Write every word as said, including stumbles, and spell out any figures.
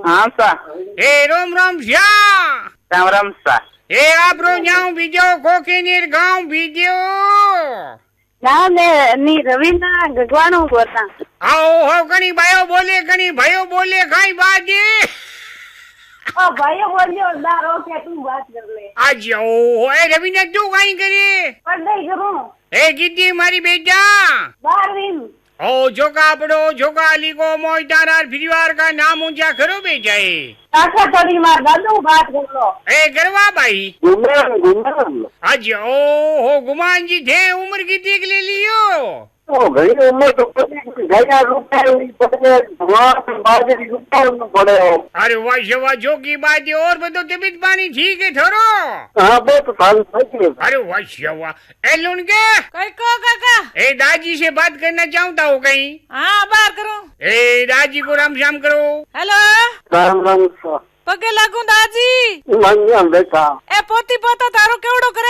हाँ सा ए रोम रोम श्या राम राम सा ए आपरो न्याऊ बीजो कोकेनीर गांव बीजो ना ने नी रवीना गगवाणो बोलता आओ हो कनी भायो बोले कनी भयो बोले काई बाजी ओ भाइयों बोलियो दारो के तू बात कर ले आज ओ ए रवीना तू काई करे पढ़ाई करूं ए कीती मारी बेटा बारहवीं ओ जोका आपड़ो जोका अली को मोय तारा परिवार का नाम ऊंचा करो बेटा ए काका थोड़ी मार दादू बात कर लो ए गरवा भाई गुमान गुमान आज ओ हो गुमान जी थे उम्र कितनी ले लियो ओ गई उम्र तो पति गया रुपए पति भगवान बाजे रुपए पड़े हो अरे वाह शवा जो की बात है और बताओ तबीयत पानी ठीक है थोरो हाँ बहुत साल सही है अरे वाह शवा ए लुन के कई को काका ए दादी से बात करना चाहता हो कहीं हाँ बाहर करो ए दादी को राम श्याम करो हेलो राम राम सा पगे लागू दादी मंगल बेटा ए पोती पोता तारो केवड़ो करे